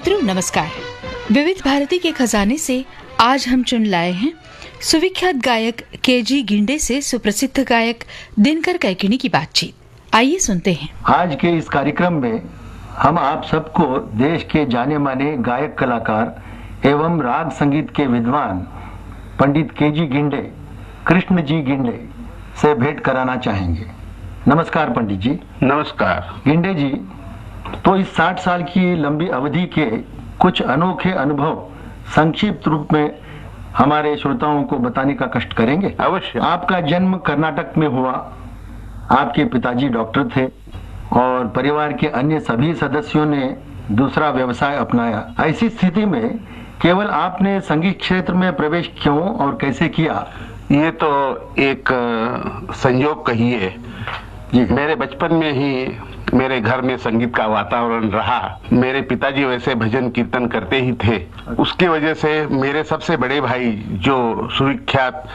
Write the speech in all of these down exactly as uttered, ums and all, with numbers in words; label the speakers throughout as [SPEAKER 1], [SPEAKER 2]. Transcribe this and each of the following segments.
[SPEAKER 1] मित्रों नमस्कार। विविध भारती के खजाने से आज हम चुन लाए हैं सुविख्यात गायक केजी गिंडे से सुप्रसिद्ध गायक दिनकर कैकिनी की बातचीत। आइए सुनते हैं।
[SPEAKER 2] आज के इस कार्यक्रम में हम आप सबको देश के जाने माने गायक कलाकार एवं राग संगीत के विद्वान पंडित केजी गिंडे, कृष्ण जी गिंडे से भेंट कराना चाहेंगे। नमस्कार पंडित जी।
[SPEAKER 3] नमस्कार
[SPEAKER 2] गिंडे जी। तो इस साठ साल की लंबी अवधि के कुछ अनोखे अनुभव संक्षिप्त रूप में हमारे श्रोताओं को बताने का कष्ट करेंगे।
[SPEAKER 3] अवश्य।
[SPEAKER 2] आपका जन्म कर्नाटक में हुआ, आपके पिताजी डॉक्टर थे और परिवार के अन्य सभी सदस्यों ने दूसरा व्यवसाय अपनाया। ऐसी स्थिति में केवल आपने संगीत क्षेत्र में प्रवेश क्यों और कैसे किया?
[SPEAKER 3] ये तो एक संयोग कहिए। मेरे बचपन में ही मेरे घर में संगीत का वातावरण रहा। मेरे पिताजी वैसे भजन कीर्तन करते ही थे। उसकी वजह से मेरे सबसे बड़े भाई जो सुविख्यात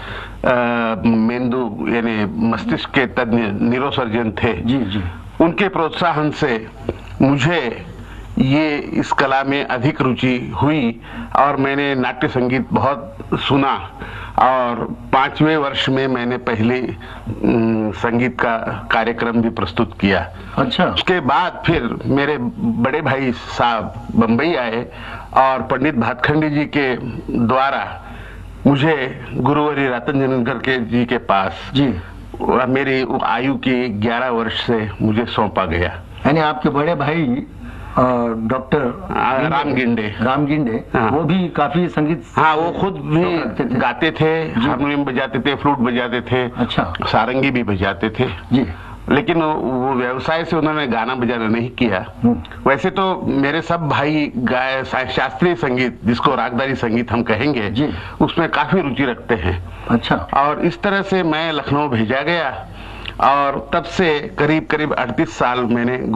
[SPEAKER 3] मेंदु यानी मस्तिष्क के तज्ञ न्यूरोसर्जन थे,
[SPEAKER 2] जी जी,
[SPEAKER 3] उनके प्रोत्साहन से मुझे ये इस कला में अधिक रुचि हुई और मैंने नाट्य संगीत बहुत सुना और पांचवें वर्ष में मैंने पहले संगीत का कार्यक्रम भी प्रस्तुत किया।
[SPEAKER 2] अच्छा। उसके
[SPEAKER 3] बाद फिर मेरे बड़े भाई साहब बंबई आए और पंडित भातखंडी जी के द्वारा मुझे गुरुवरी रतन जनकर के जी के पास जी मेरी आयु की ग्यारह वर्ष से मुझे सौंपा गया।
[SPEAKER 2] यानी आपके बड़े भाई डॉक्टर
[SPEAKER 3] राम गिंडे
[SPEAKER 2] राम गिंडे हाँ। वो भी काफी संगीत,
[SPEAKER 3] हाँ वो खुद भी थे। गाते थे, हारमोनियम बजाते थे, फ्लूट बजाते थे, अच्छा, सारंगी भी बजाते थे जी। लेकिन वो व्यवसाय से उन्होंने गाना बजाना नहीं किया। वैसे तो मेरे सब भाई गाय शास्त्रीय संगीत, जिसको रागदारी संगीत हम कहेंगे जी, उसमें काफी रुचि रखते हैं। अच्छा। और इस तरह से मैं लखनऊ भेजा गया और तब से करीब करीब अड़तीस साल मैंने